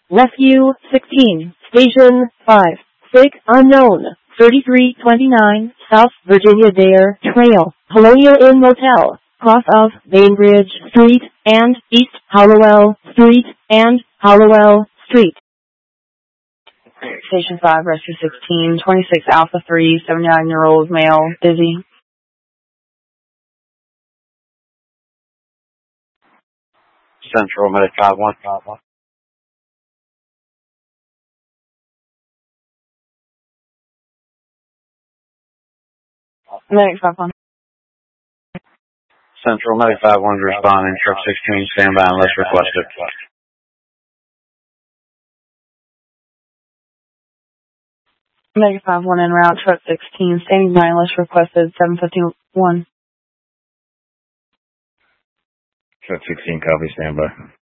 Rescue 16, Station 5, Sick Unknown, 3329 South Virginia Dare Trail, Colonial Inn Motel, cross of Bainbridge Street and East Hallowell Street and Hallowell Street. Station 5, Rescue 16, 26 Alpha 3, 79-year-old male, busy. Central, Medic 5151. Medic 51. Central, Medic 51 responding, truck 16, stand by unless requested. Medic 51 en route, truck 16, standing by unless requested, 751. Truck 16, copy, stand by.